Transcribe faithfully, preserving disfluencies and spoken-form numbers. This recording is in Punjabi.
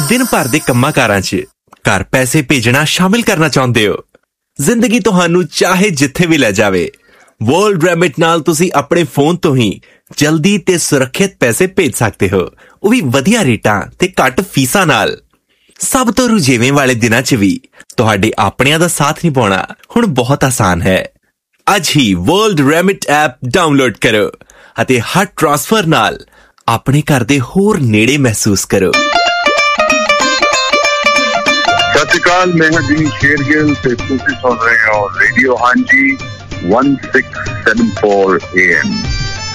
दिन भर ਦੇ ਕੰਮਾਂ ਕਾਰਾਂ 'ਚ ਘਰ ਪੈਸੇ ਭੇਜਣਾ ਸ਼ਾਮਿਲ ਕਰਨਾ ਚਾਹੁੰਦੇ ਹੋ? ਜ਼ਿੰਦਗੀ ਤੁਹਾਨੂੰ ਚਾਹੇ ਜਿੱਥੇ ਵੀ ਲੈ ਜਾਵੇ, ਵਰਲਡ ਰੈਮਿਟ ਨਾਲ ਤੁਸੀਂ ਆਪਣੇ ਫੋਨ ਤੋਂ ਹੀ ਜਲਦੀ ਤੇ ਸੁਰੱਖਿਅਤ ਪੈਸੇ ਭੇਜ ਸਕਦੇ ਹੋ, ਉਹ ਵੀ ਵਧੀਆ ਰੇਟਾਂ ਤੇ ਘੱਟ ਫੀਸਾਂ ਨਾਲ। ਸਭ ਤੋਂ ਰੁਝੇਵੇਂ ਵਾਲੇ ਦਿਨਾਂ 'ਚ ਵੀ ਤੁਹਾਡੇ ਆਪਣਿਆਂ ਦਾ ਸਾਥ ਨਿਭਾਉਣਾ ਹੁਣ ਬਹੁਤ ਆਸਾਨ ਹੈ। ਅੱਜ ਹੀ ਵਰਲਡ ਰੈਮਿਟ ਐਪ ਡਾਊਨਲੋਡ ਕਰੋ ਅਤੇ ਹਰ ਟ੍ਰਾਂਸਫਰ ਨਾਲ ਆਪਣੇ ਘਰ ਦੇ ਹੋਰ ਨੇੜੇ ਮਹਿਸੂਸ ਕਰੋ। ਸਤਿ ਸ਼੍ਰੀ ਅਕਾਲ, ਮੈਂ ਹਾਂ ਜੀ ਸ਼ੇਰਗਿੱਲ ਤੇ ਤੁਸੀਂ ਸੁਣ ਰਹੇ ਹੋ ਰੇਡੀਓ ਹਾਂਜੀ one six seven four A M